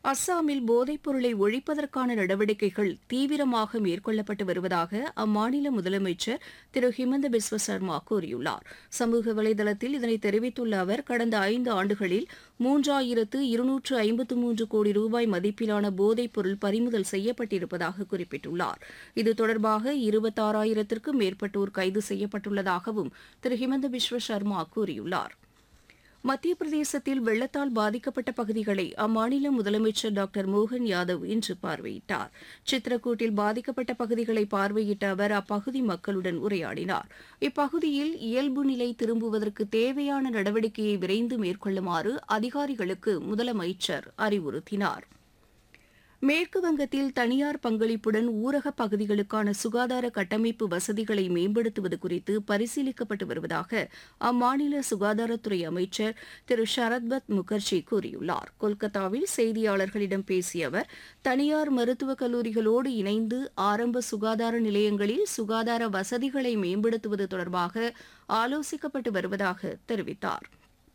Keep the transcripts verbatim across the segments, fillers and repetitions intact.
அஸ்ஸாமில் போதைப் பொருளை ஒழிப்பதற்கான நடவடிக்கைகள் தீவிரமாக மேற்கொள்ளப்பட்டு வருவதாக அம்மாநில முதலமைச்சர் திரு ஹிமந்த பிஸ்வ சர்மா கூறியுள்ளார். சமூக வலைதளத்தில் இதனை தெரிவித்துள்ள அவர், கடந்த ஐந்து ஆண்டுகளில் மூன்றாயிரத்து இருநூற்று ஐம்பத்து மூன்று கோடி ரூபாய் மதிப்பிலான போதைப் பொருள் பறிமுதல் செய்யப்பட்டிருப்பதாக குறிப்பிட்டுள்ளார். இது தொடர்பாக இருபத்தாறாயிரத்திற்கும் மேற்பட்டோர் கைது செய்யப்பட்டுள்ளதாகவும் திரு ஹிமந்த பிஸ்வ சர்மா கூறியுள்ளார். மத்திய பிரதேசத்தில் வெள்ளத்தால் பாதிக்கப்பட்ட பகுதிகளை அம்மாநில முதலமைச்சர் டாக்டர் மோகன் யாதவ் இன்று பார்வையிட்டார். சித்ரகூட்டில் பாதிக்கப்பட்ட பகுதிகளை பார்வையிட்ட அவர் அப்பகுதி மக்களுடன் உரையாடினார். இப்பகுதியில் இயல்பு நிலை திரும்புவதற்கு தேவையான நடவடிக்கையை விரைந்து மேற்கொள்ளுமாறு அதிகாரிகளுக்கு முதலமைச்சர் அறிவுறுத்தினார். மேற்குவங்கத்தில் தனியார் பங்களிப்புடன் ஊரகப் பகுதிகளுக்கான சுகாதார கட்டமைப்பு வசதிகளை மேம்படுத்துவது குறித்து பரிசீலிக்கப்பட்டு வருவதாக அம்மாநில சுகாதாரத்துறை அமைச்சர் திரு ஷரத்பத் முகர்ஜி கூறியுள்ளார். கொல்கத்தாவில் செய்தியாளர்களிடம் பேசிய அவர், தனியார் மருத்துவக் கல்லூரிகளோடு இணைந்து ஆரம்ப சுகாதார நிலையங்களில் சுகாதார வசதிகளை மேம்படுத்துவது தொடர்பாக ஆலோசிக்கப்பட்டு வருவதாக தெரிவித்தார்.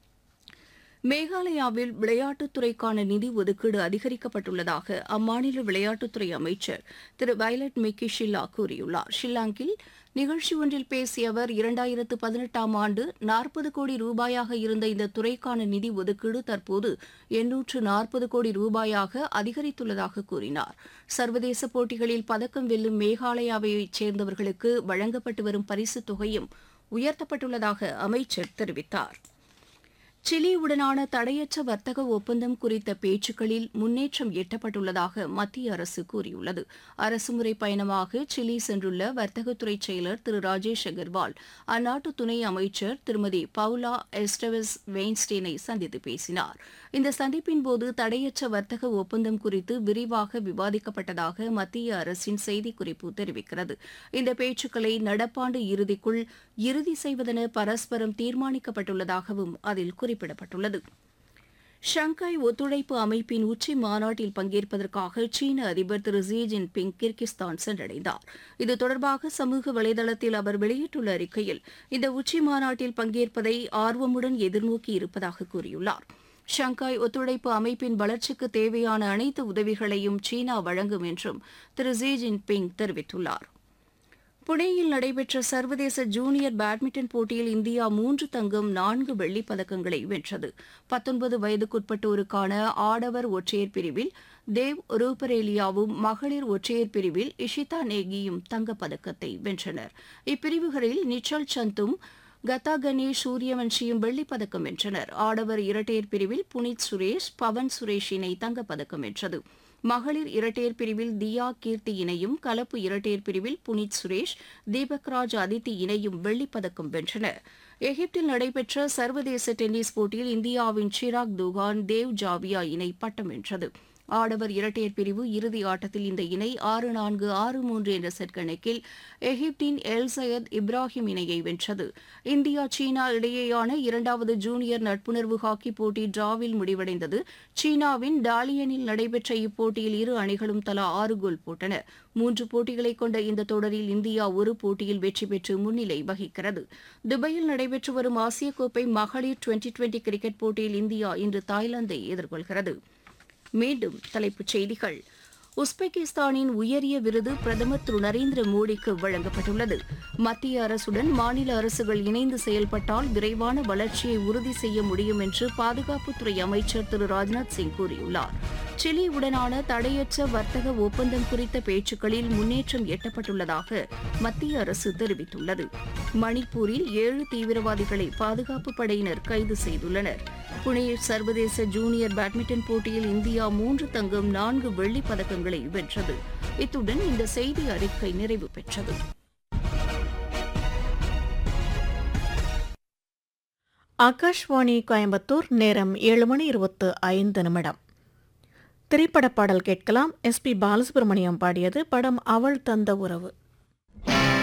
மேகாலயாவில் விளையாட்டுத்துறைக்கான நிதி ஒதுக்கீடு அதிகரிக்கப்பட்டுள்ளதாக அம்மாநில விளையாட்டுத்துறை அமைச்சர் திரு வைலட் மிக்கி ஷில்லா கூறியுள்ளார். ஷில்லாங்கில் நிகழ்ச்சி ஒன்றில் பேசிய அவர், இரண்டாயிரத்து பதினெட்டாம் ஆண்டு நாற்பது கோடி ரூபாயாக இருந்த இந்த துறைக்கான நிதி ஒதுக்கீடு தற்போது எண்ணூற்று நாற்பது கோடி ரூபாயாக அதிகரித்துள்ளதாக கூறினார். சர்வதேச போட்டிகளில் பதக்கம் வெல்லும் மேகாலயாவைச் சேர்ந்தவர்களுக்கு வழங்கப்பட்டு வரும் பரிசுத் தொகையும் உயர்த்தப்பட்டுள்ளதாக அமைச்சர் தெரிவித்தார். சிலியுடனான தடையற்ற வர்த்தக ஒப்பந்தம் குறித்த பேச்சுக்களில் முன்னேற்றம் எட்டப்பட்டுள்ளதாக மத்திய அரசு கூறியுள்ளது. அரசுமுறை பயணமாக சிலி சென்றுள்ள வர்த்தகத்துறை செயலர் திரு ராஜேஷ் அகர்வால் அந்நாட்டு துணை அமைச்சர் திருமதி பவுலா எஸ்டவெஸ் வெயின்ஸ்டீனை சந்தித்து பேசினார். இந்த சந்திப்பின்போது தடையற்ற வர்த்தக ஒப்பந்தம் குறித்து விரிவாக விவாதிக்கப்பட்டதாக மத்திய அரசின் செய்திக்குறிப்பு தெரிவிக்கிறது. இந்த பேச்சுக்களை நடப்பாண்டு இறுதிக்குள் இறுதி செய்வதென பரஸ்பரம் தீர்மானிக்கப்பட்டுள்ளதாகவும் அதில் குறிப்பிடப்பட்டுள்ளது. ஷங்காய் ஒத்துழைப்பு அமைப்பின் உச்சி மாநாட்டில் பங்கேற்பதற்காக சீன அதிபர் திரு ஜி ஜின்பிங் கிர்கிஸ்தான் சென்றடைந்தார். இது தொடர்பாக சமூக வலைதளத்தில் அவர் வெளியிட்டுள்ள அறிக்கையில், இந்த உச்சி மாநாட்டில் பங்கேற்பதை ஆர்வமுடன் எதிர்நோக்கி இருப்பதாக கூறியுள்ளார். ஷங்காய் ஒத்துழைப்பு அமைப்பின் வளர்ச்சிக்கு தேவையான அனைத்து உதவிகளையும் சீனா வழங்கும் என்றும் திரு ஜி ஜின்பிங் தெரிவித்துள்ளார். புனேயில் நடைபெற்ற சர்வதேச ஜூனியர் பேட்மிண்டன் போட்டியில் இந்தியா மூன்று தங்கம் நான்கு வெள்ளிப் பதக்கங்களை வென்றது. பத்தொன்பது வயதுக்குட்பட்டோருக்கான ஆடவர் ஒற்றையர் பிரிவில் தேவ் ரூபரேலியாவும், மகளிர் ஒற்றையர் பிரிவில் இஷிதா நேகியும் தங்கப்பதக்கத்தை வென்றனர். இப்பிரிவுகளில் நிச்சல் சந்தும் கதா கணேஷ் சூரியவன்ஷியும் வெள்ளிப் பதக்கம் வென்றனர். ஆடவர் இரட்டையர் பிரிவில் புனித் சுரேஷ், பவன் சுரேஷ் இணை தங்கப்பதக்கம் வென்றது. மகளிர் இரட்டையர் பிரிவில் தியா கீர்த்தி இணையும், கலப்பு இரட்டையர் பிரிவில் புனித் சுரேஷ், தீபக்ராஜ் அதித்தி இணையும் வெள்ளிப்பதக்கம் வென்றனர். எகிப்தில் நடைபெற்ற சர்வதேச டென்னிஸ் போட்டியில் இந்தியாவின் சிராக் துகான், தேவ் ஜாவியா இணை பட்டம் வென்றது. ஆடவர் இரட்டையர் பிரிவு இறுதி ஆட்டத்தில் இந்த இணை ஆறு நான்கு ஆறு மூன்று என்ற செட் கணக்கில் எகிப்தின் எல் சையத் இப்ராஹிம் இணையை வென்றது. இந்தியா சீனா இடையேயான இரண்டாவது ஜூனியர் நட்புணர்வு ஹாக்கி போட்டி டிராவில் முடிவடைந்தது. சீனாவின் டாலியனில் நடைபெற்ற இப்போட்டியில் இரு அணிகளும் தலா ஆறு கோல் போட்டன. மூன்று போட்டிகளை கொண்ட இந்த தொடரில் இந்தியா ஒரு போட்டியில் வெற்றி பெற்று முன்னிலை வகிக்கிறது. துபாயில் நடைபெற்று வரும் ஆசிய கோப்பை மகளிர் டுவெண்டி டுவெண்டி கிரிக்கெட் போட்டியில் இந்தியா இன்று தாய்லாந்தை எதிர்கொள்கிறது. மீண்டும் தலைப்புச் செய்திகள். உஸ்பெகிஸ்தானின் உயரிய விருது பிரதமர் திரு நரேந்திர மோடிக்கு வழங்கப்பட்டுள்ளது. மத்திய அரசுடன் மாநில அரசுகள் இணைந்து செயல்பட்டால் விரைவான வளர்ச்சியை உறுதி செய்ய முடியும் என்று பாதுகாப்புத்துறை அமைச்சர் திரு ராஜ்நாத் சிங் கூறியுள்ளார். சிலியுடனான தடையற்ற வர்த்தக ஒப்பந்தம் குறித்த பேச்சுக்களில் முன்னேற்றம் எட்டப்பட்டுள்ளதாக மத்திய அரசு தெரிவித்துள்ளது. மணிப்பூரில் ஏழு தீவிரவாதிகளை பாதுகாப்பு படையினர் கைது செய்துள்ளனர். புனே சர்வதேச ஜூனியர் பேட்மிண்டன் போட்டியில் இந்தியா மூன்று தங்கம் நான்கு வெள்ளிப் பதக்கங்களை வென்றது. இத்துடன் இந்த செய்தி அறிக்கை நிறைவு பெற்றது. ஆகாஷ்வாணி கோயம்புத்தூர். நேரம் ஏழு மணி இருபத்து ஐந்து நிமிடம். திரைப்பட பாடல் கேட்கலாம். எஸ் பி பாலசுப்ரமணியம் பாடியது. படம் அவள் தந்த உறவு.